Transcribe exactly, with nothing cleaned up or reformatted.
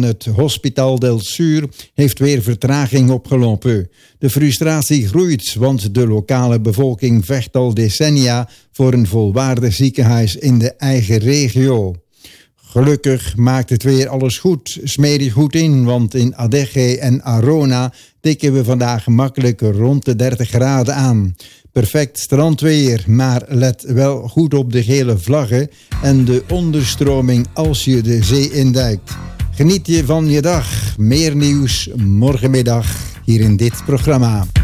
het Hospital del Sur heeft weer vertraging opgelopen. De frustratie groeit, want de lokale bevolking vecht al decennia voor een volwaardig ziekenhuis in de eigen regio. Gelukkig maakt het weer alles goed. Smeer je goed in, want in Adeje en Arona tikken we vandaag gemakkelijk rond de dertig graden aan. Perfect strandweer, maar let wel goed op de gele vlaggen en de onderstroming als je de zee induikt. Geniet je van je dag. Meer nieuws morgenmiddag hier in dit programma.